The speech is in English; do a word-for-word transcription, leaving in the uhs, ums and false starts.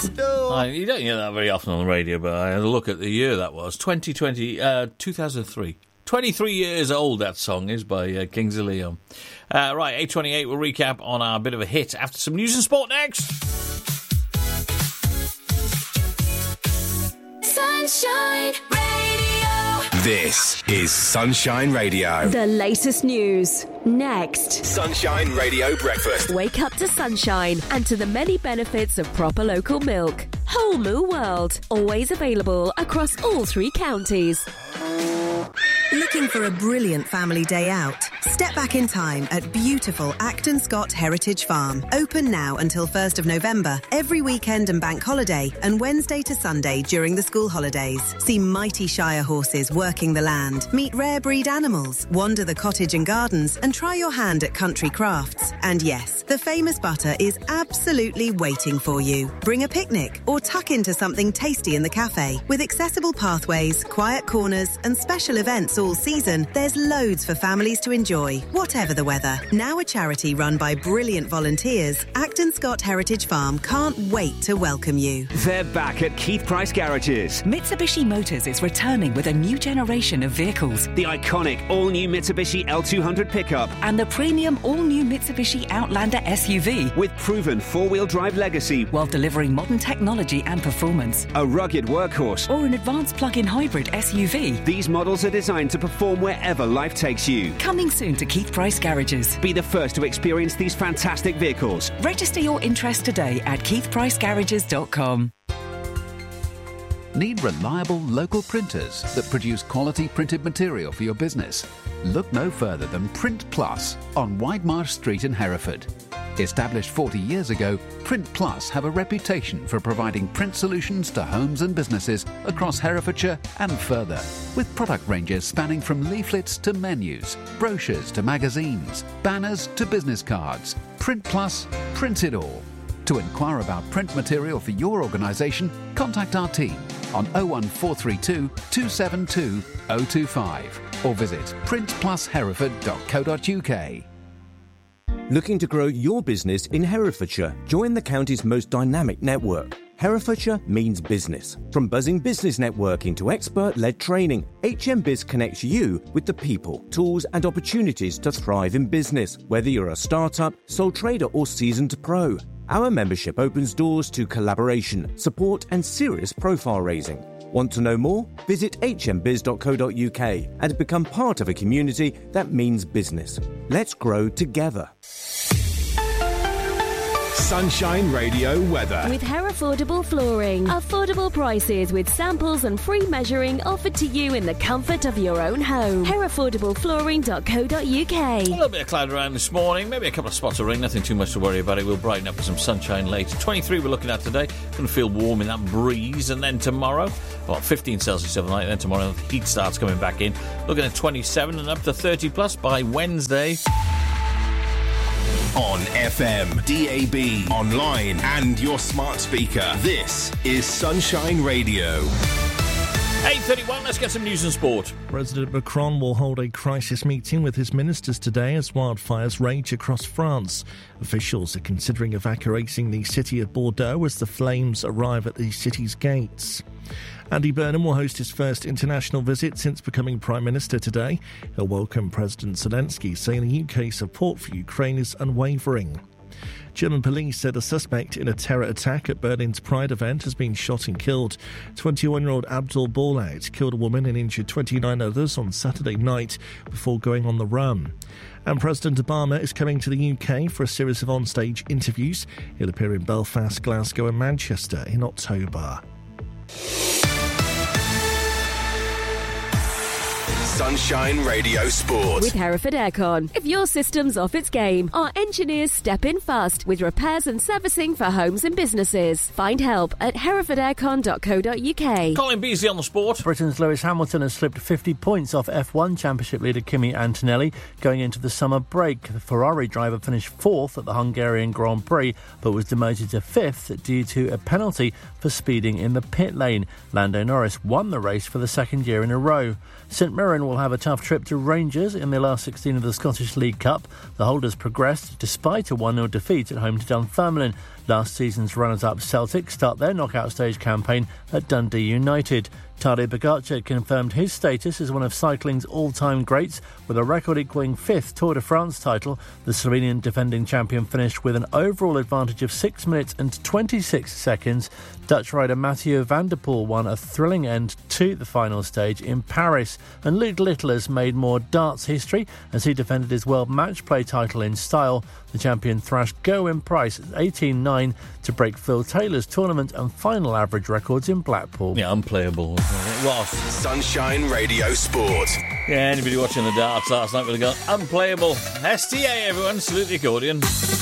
No. I, you don't hear that very often on the radio, but I had a look at the year that was. twenty twenty, uh, two thousand three. twenty-three years old, that song is, by uh, Kings of Leon. Uh, right, eight twenty-eight, we'll recap on our bit of a hit after some news and sport next. Sunshine Radio. This is Sunshine Radio. The latest news. Next. Sunshine Radio Breakfast. Wake up to sunshine and to the many benefits of proper local milk. Whole Moo World. Always available across all three counties. Looking for a brilliant family day out? Step back in time at beautiful Acton Scott Heritage Farm. Open now until first of November, every weekend and bank holiday, and Wednesday to Sunday during the school holidays. See mighty Shire horses working the land, meet rare breed animals, wander the cottage and gardens, and try your hand at country crafts. And yes, the famous butter is absolutely waiting for you. Bring a picnic or tuck into something tasty in the cafe. With accessible pathways, quiet corners, and special events all season, there's loads for families to enjoy, whatever the weather. Now a charity run by brilliant volunteers, Acton Scott Heritage Farm can't wait to welcome you. They're back at Keith Price Garages. Mitsubishi Motors is returning with a new generation of vehicles. The iconic all-new Mitsubishi L two hundred pickup. And the premium all-new Mitsubishi Outlander S U V. With proven four-wheel drive legacy. While delivering modern technology and performance. A rugged workhorse. Or an advanced plug-in hybrid S U V. These models are designed to perform wherever life takes you. Coming soon to Keith Price Garages. Be the first to experience these fantastic vehicles. Register your interest today at keith price garages dot com. Need reliable local printers that produce quality printed material for your business? Look no further than Print Plus on Widemarsh Street in Hereford. Established forty years ago, Print Plus have a reputation for providing print solutions to homes and businesses across Herefordshire and further, with product ranges spanning from leaflets to menus, brochures to magazines, banners to business cards. Print Plus, print it all. To inquire about print material for your organisation, contact our team on oh one four three two, two seven two, oh two five or visit print plus hereford dot co dot uk. Looking to grow your business in Herefordshire? Join the county's most dynamic network. Herefordshire means business. From buzzing business networking to expert-led training, H M Biz connects you with the people, tools and opportunities to thrive in business, whether you're a startup, sole trader or seasoned pro. Our membership opens doors to collaboration, support and serious profile raising. Want to know more? Visit h m biz dot co dot uk and become part of a community that means business. Let's grow together. Sunshine Radio weather. With Herefordable Flooring. Affordable prices with samples and free measuring offered to you in the comfort of your own home. herefordable flooring dot co dot uk. A little bit of cloud around this morning, maybe a couple of spots of rain, nothing too much to worry about. It will brighten up with some sunshine later. twenty-three we're looking at today. Going to feel warm in that breeze. And then tomorrow, well, fifteen Celsius overnight. Then tomorrow, the heat starts coming back in. Looking at twenty-seven and up to thirty plus by Wednesday. On F M, D A B, online and your smart speaker. This is Sunshine Radio. eight thirty-one, let's get some news and sport. President Macron will hold a crisis meeting with his ministers today as wildfires rage across France. Officials are considering evacuating the city of Bordeaux as the flames arrive at the city's gates. Andy Burnham will host his first international visit since becoming Prime Minister today. He'll welcome President Zelensky, saying the U K support for Ukraine is unwavering. German police said a suspect in a terror attack at Berlin's Pride event has been shot and killed. twenty-one-year-old Abdul Boulad killed a woman and injured twenty-nine others on Saturday night before going on the run. And President Obama is coming to the U K for a series of on-stage interviews. He'll appear in Belfast, Glasgow and Manchester in October. Sunshine Radio Sport. With Hereford Aircon. If your system's off its game, our engineers step in fast with repairs and servicing for homes and businesses. Find help at hereford aircon dot co dot uk. Colin Beasley on the sport. Britain's Lewis Hamilton has slipped fifty points off F one Championship leader Kimi Antonelli going into the summer break. The Ferrari driver finished fourth at the Hungarian Grand Prix but was demoted to fifth due to a penalty for speeding in the pit lane. Lando Norris won the race for the second year in a row. St Mirren will have a tough trip to Rangers in the last sixteen of the Scottish League Cup. The holders progressed despite a one nil defeat at home to Dunfermline. Last season's runners-up Celtic start their knockout stage campaign at Dundee United. Tadej Pogačar confirmed his status as one of cycling's all-time greats with a record equalling fifth Tour de France title. The Slovenian defending champion finished with an overall advantage of six minutes and twenty-six seconds. Dutch rider Mathieu van der Poel won a thrilling end to the final stage in Paris. And Luke Little has made more darts history as he defended his world match play title in style. The champion thrashed Gerwyn Price at eighteen nine to break Phil Taylor's tournament and final average records in Blackpool. Yeah, unplayable. It was. Sunshine Radio Sport. Yeah, anybody watching the darts last night would have gone unplayable. S T A, everyone. Salute the accordion.